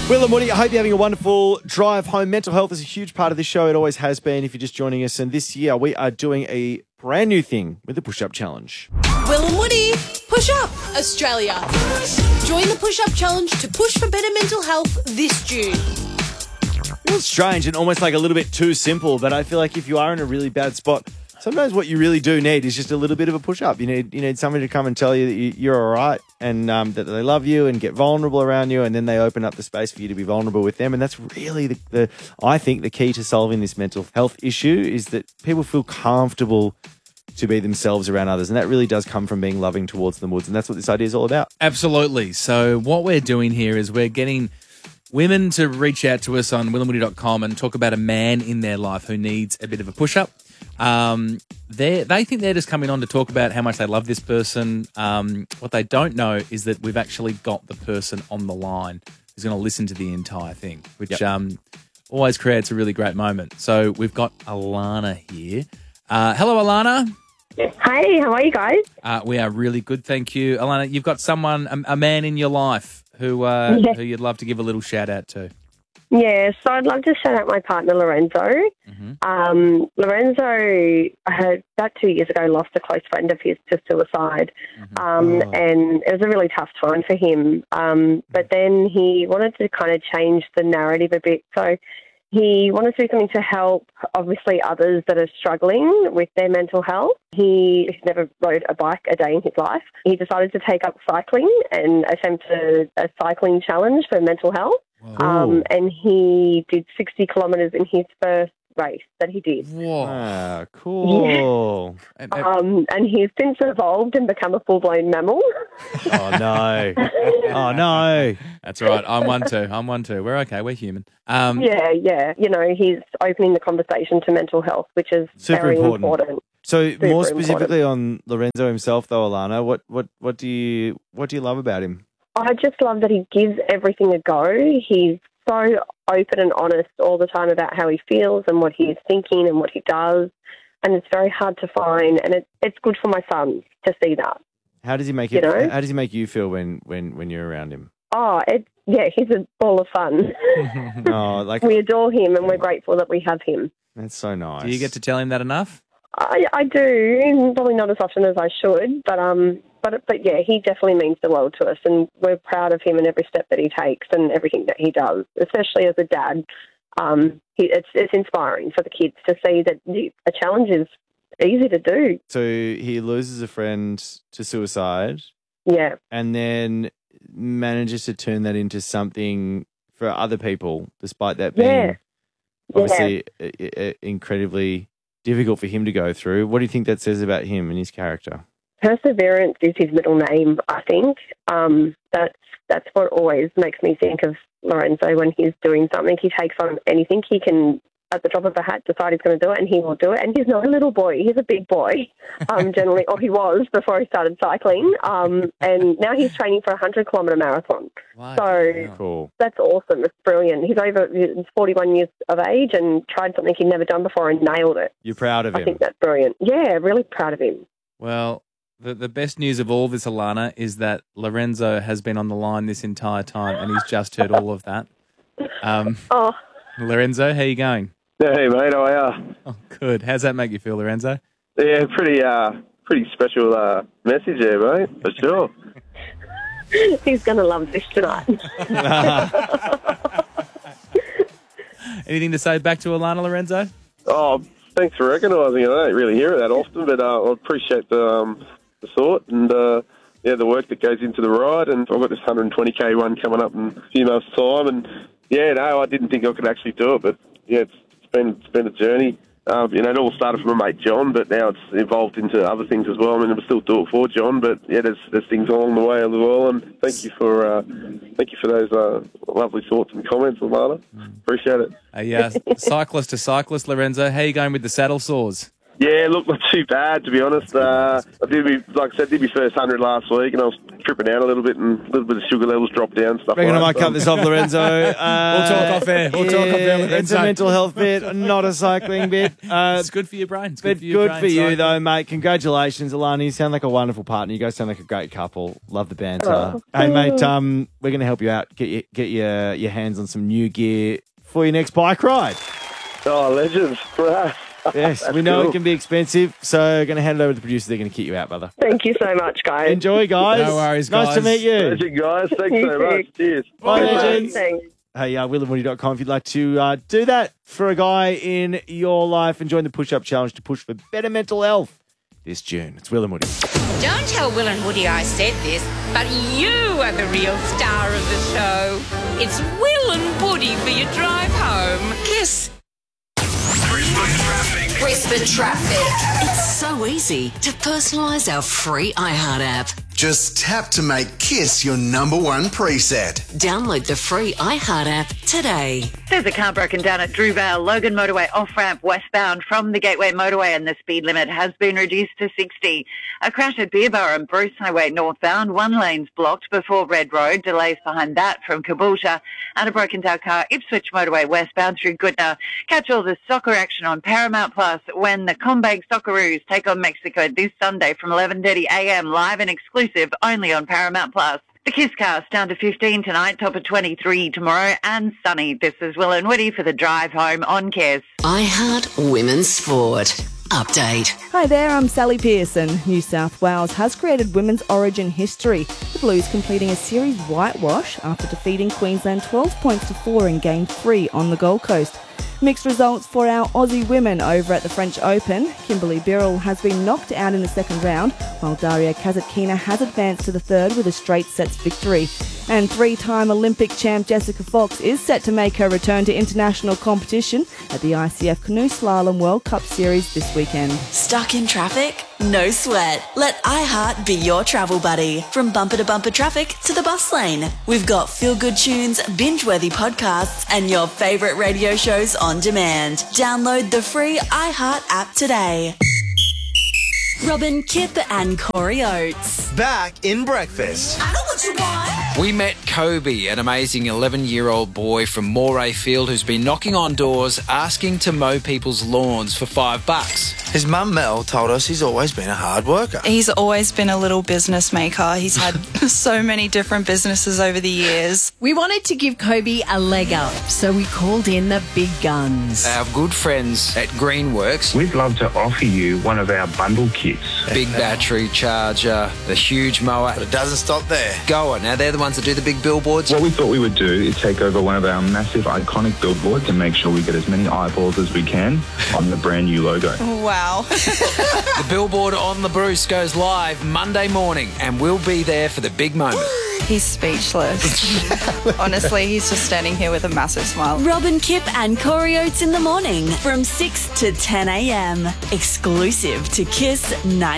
Will and Woody, I hope you're having a wonderful drive home. Mental health is a huge part of this show. It always has been if you're just joining us. And this year we are doing a brand new thing with the Push-Up Challenge. Will and Woody, Push Up Australia. Join the Push Up Challenge to push for better mental health this June. It feels strange and almost like a little bit too simple, but I feel like if you are in a really bad spot, sometimes what you really do need is just a little bit of a push-up. You need somebody to come and tell you that you're all right and that they love you and get vulnerable around you, and then they open up the space for you to be vulnerable with them. And that's really, I think, the key to solving this mental health issue is that people feel comfortable to be themselves around others. And that really does come from being loving towards the woods. And that's what this idea is all about. Absolutely. So what we're doing here is we're getting women to reach out to us on willandwoody.com and talk about a man in their life who needs a bit of a push-up. They think they're just coming on to talk about how much they love this person. What they don't know is that we've actually got the person on the line who's going to listen to the entire thing, which always creates a really great moment. So we've got Alana here. Hello, Alana. Hey, how are you guys? We are really good, thank you. Alana, you've got someone, a man in your life who you'd love to give a little shout out to. Yeah, so I'd love to shout out my partner, Lorenzo. Lorenzo, about 2 years ago, lost a close friend of his to suicide, and it was a really tough time for him. But then he wanted to kind of change the narrative a bit. So he wanted to do something to help, obviously, others that are struggling with their mental health. He's never rode a bike a day in his life. He decided to take up cycling and attempt a cycling challenge for mental health. And he did 60 kilometres in his first race that he did. Whoa, cool. Yeah. And he's since evolved and become a full-blown mammal. Oh, no. Oh, no. That's all right. I'm one too. We're okay. We're human. Yeah. You know, he's opening the conversation to mental health, which is super very important. So Super more specifically important. on Lorenzo himself, though, Alana, what do you love about him? I just love that he gives everything a go. He's so open and honest all the time about how he feels and what he's thinking and what he does. And it's very hard to find. And it's good for my sons to see that. How does he make How does he make you feel when you're around him? Oh, he's a ball of fun. We adore him and we're grateful that we have him. That's so nice. Do you get to tell him that enough? I do, probably not as often as I should, but yeah, he definitely means the world to us, and we're proud of him and every step that he takes and everything that he does, especially as a dad. It's inspiring for the kids to see that a challenge is easy to do. So he loses a friend to suicide. Yeah. And then manages to turn that into something for other people, despite that being obviously incredibly difficult for him to go through. What do you think that says about him and his character? Perseverance is his middle name, I think. That's what always makes me think of Lorenzo when he's doing something. He takes on anything. He can, at the drop of a hat, decide he's going to do it, and he will do it. And he's not a little boy. He's a big boy, generally, or he was before he started cycling. And now he's training for a 100-kilometre marathon. Wow. So cool. That's awesome. It's brilliant. He's 41 years of age and tried something he'd never done before and nailed it. You're proud of him? I think that's brilliant. Yeah, really proud of him. Well, the best news of all this, Alana, is that Lorenzo has been on the line this entire time and he's just heard all of that. Lorenzo, how you going? Hey, mate, how are you? Oh, good. How's that make you feel, Lorenzo? Yeah, pretty special message there, mate, for sure. He's going to love this tonight. Anything to say back to Alana, Lorenzo? Oh, thanks for recognising it. I don't really hear it that often, but I appreciate the thought and the work that goes into the ride. And I've got this 120k one coming up in a few months' time, and I didn't think I could actually do it, but it's been a journey. It all started from my mate John, but now it's evolved into other things as well. I mean, I'm still do it for John, but there's things along the way as well. And thank you for those lovely thoughts and comments, Alana. Appreciate it. Cyclist to cyclist, Lorenzo, how are you going with the saddle sores? Yeah, look, not too bad, to be honest. I did my first 100 last week, and I was tripping out a little bit and a little bit of sugar levels drop down, stuff Reckon I like might that. cut this off, Lorenzo. We'll talk off air. We'll talk off air, It's Lorenzo. a mental health bit, not a cycling bit. It's good for your brain. It's But good for your good brain. for you, So- though, mate. Congratulations, Alana. You sound like a wonderful partner. You guys sound like a great couple. Love the banter. Oh. Hey, mate, we're going to help you out. Get your hands on some new gear for your next bike ride. Oh, legends. Right. Yes, That's we know cool. it can be expensive, so going to hand it over to the producer. They're going to kick you out, brother. Thank you so much, guys. Enjoy, guys. No worries, Nice to guys. meet you. Legend, guys. Thanks You so too. much. Cheers. Bye, Bye. legends. Thanks. Hey, willandwoody.com if you'd like to do that for a guy in your life and join the push-up challenge to push for better mental health this June. It's Will and Woody. Don't tell Will and Woody I said this, but you are the real star of the show. It's Will and Woody for your drive home. Kiss. Brisbane traffic. It's so easy to personalise our free iHeart app. Just tap to make Kiss your number one preset. Download the free iHeart app today. There's a car broken down at Drewvale, Logan Motorway off-ramp westbound from the Gateway Motorway, and the speed limit has been reduced to 60. A crash at Beerborough and Bruce Highway northbound, one lane's blocked before Red Road, delays behind that from Caboolture, and a broken down car Ipswich Motorway westbound through Goodna. Catch all the soccer action on Paramount Plus when the Combag Socceroos take on Mexico this Sunday from 11:30am, live and exclusive only on Paramount Plus. The Kisscast down to 15 tonight, top of 23 tomorrow, and sunny. This is Will and Woody for the drive home on Kiss. iHeart Women's Sport. Update. Hi there, I'm Sally Pearson. New South Wales has created women's origin history, the Blues completing a series whitewash after defeating Queensland 12 points to 4 in Game 3 on the Gold Coast. Mixed results for our Aussie women over at the French Open. Kimberly Birrell has been knocked out in the second round, while Daria Kasatkina has advanced to the third with a straight sets victory. And three-time Olympic champ Jessica Fox is set to make her return to international competition at the ICF Canoe Slalom World Cup Series this weekend. Stuck in traffic? No sweat. Let iHeart be your travel buddy. From bumper to bumper traffic to the bus lane. We've got feel-good tunes, binge-worthy podcasts, and your favourite radio shows on demand. Download the free iHeart app today. Robin, Kip and Corey Oates. Back in breakfast. I know what you want. We met Kobe, an amazing 11-year-old boy from Moray Field who's been knocking on doors asking to mow people's lawns for $5. His mum Mel told us he's always been a hard worker. He's always been a little business maker. He's had so many different businesses over the years. We wanted to give Kobe a leg up, so we called in the big guns. Our good friends at Greenworks. We'd love to offer you one of our bundle kits. Big battery charger, the huge mower. But it doesn't stop there. Goer. Now, they're the ones that do the big billboards. What we thought we would do is take over one of our massive iconic billboards and make sure we get as many eyeballs as we can on the brand new logo. Wow. The billboard on the Bruce goes live Monday morning, and we'll be there for the big moment. He's speechless. Honestly, he's just standing here with a massive smile. Robin, Kip and Corey Oates in the morning from 6 to 10 a.m. Exclusive to Kiss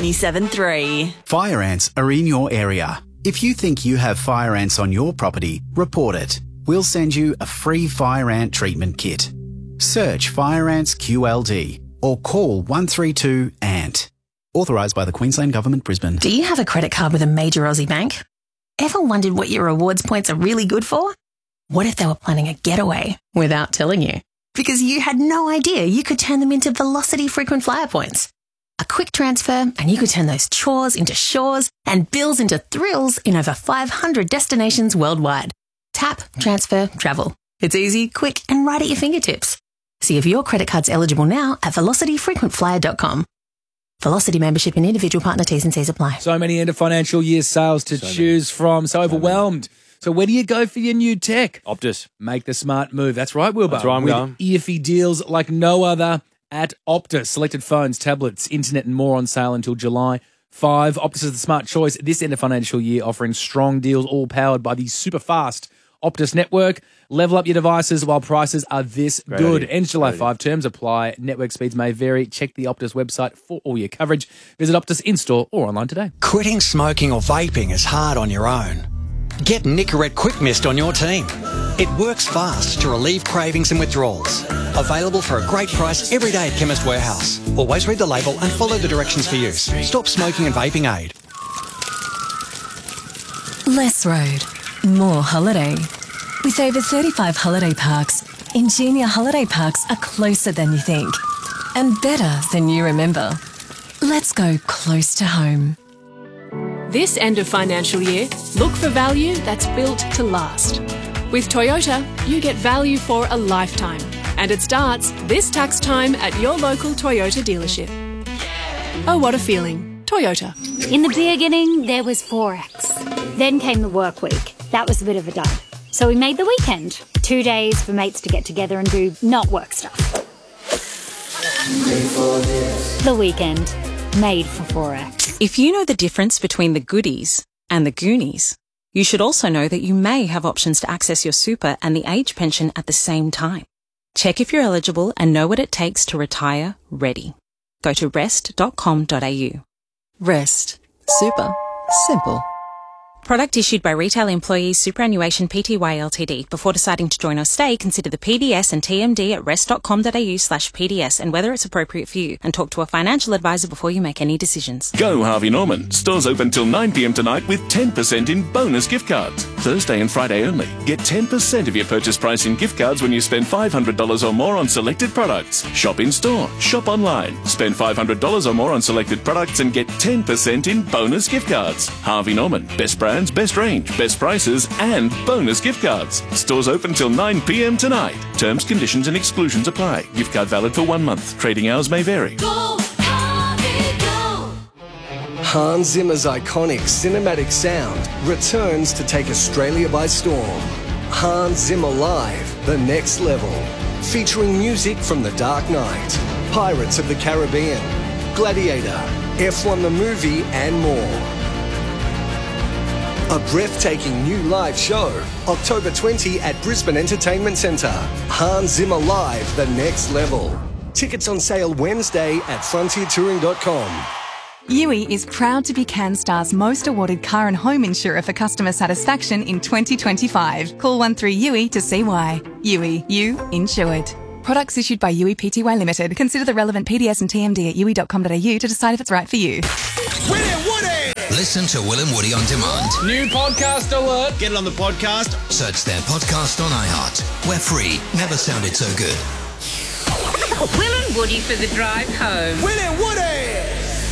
97.3. Fire ants are in your area. If you think you have fire ants on your property, report it. We'll send you a free fire ant treatment kit. Search Fire Ants QLD or call 132 ANT. Authorised by the Queensland Government, Brisbane. Do you have a credit card with a major Aussie bank? Ever wondered what your rewards points are really good for? What if they were planning a getaway without telling you? Because you had no idea you could turn them into Velocity frequent flyer points. A quick transfer and you could turn those chores into shores and bills into thrills in over 500 destinations worldwide. Tap, transfer, travel. It's easy, quick and right at your fingertips. See if your credit card's eligible now at velocityfrequentflyer.com. Velocity membership and individual partner T's and C's apply. So many end of financial year sales to choose from. So overwhelmed. So where do you go for your new tech? Optus. Make the smart move. That's right, Wilbur. That's where I'm With going. Earfy deals like no other at Optus. Selected phones, tablets, internet and more on sale until July 5. Optus is the smart choice this end of financial year, offering strong deals all powered by the super fast Optus network. Level up your devices while prices are this Great good. idea. Ends July Great 5. Terms apply. Network speeds may vary. Check the Optus website for all your coverage. Visit Optus in-store or online today. Quitting smoking or vaping is hard on your own. Get Nicorette Quick Mist on your team. It works fast to relieve cravings and withdrawals. Available for a great price every day at Chemist Warehouse. Always read the label and follow the directions for use. Stop smoking and vaping aid. Less road, more holiday. With over 35 holiday parks, Ingenia holiday parks are closer than you think and better than you remember. Let's go close to home. This end of financial year, look for value that's built to last. With Toyota, you get value for a lifetime, and it starts this tax time at your local Toyota dealership. Oh, what a feeling. Toyota. In the beginning, there was Forex. Then came the work week. That was a bit of a dud. So we made the weekend. 2 days for mates to get together and do not work stuff. The weekend. Made for Forex. If you know the difference between the goodies and the Goonies, you should also know that you may have options to access your super and the age pension at the same time. Check if you're eligible and know what it takes to retire ready. Go to rest.com.au. Rest. Super. Simple. Product issued by Retail Employees Superannuation Pty Ltd. Before deciding to join or stay, consider the PDS and TMD at rest.com.au/PDS and whether it's appropriate for you, and talk to a financial advisor before you make any decisions. Go Harvey Norman. Stores open till 9 p.m. tonight with 10% in bonus gift cards. Thursday and Friday only. Get 10% of your purchase price in gift cards when you spend $500 or more on selected products. Shop in store. Shop online. Spend $500 or more on selected products and get 10% in bonus gift cards. Harvey Norman. Best brands, best range, best prices, and bonus gift cards. Stores open till 9 p.m. tonight. Terms, conditions, and exclusions apply. Gift card valid for 1 month. Trading hours may vary. Hans Zimmer's iconic cinematic sound returns to take Australia by storm. Hans Zimmer Live, The Next Level. Featuring music from The Dark Knight, Pirates of the Caribbean, Gladiator, F1 the Movie, and more. A breathtaking new live show, October 20 at Brisbane Entertainment Centre. Hans Zimmer Live, The Next Level. Tickets on sale Wednesday at frontiertouring.com. Yui is proud to be CanStar's most awarded car and home insurer for customer satisfaction in 2025. Call 13-YUI to see why. Yui, you insured. Products issued by Yui Pty Limited. Consider the relevant PDS and TMD at yui.com.au to decide if it's right for you. Listen to Will and Woody on demand. New podcast alert. Get it on the podcast. Search their podcast on iHeart. We're free. Never sounded so good. Will and Woody for the drive home. Will and Woody!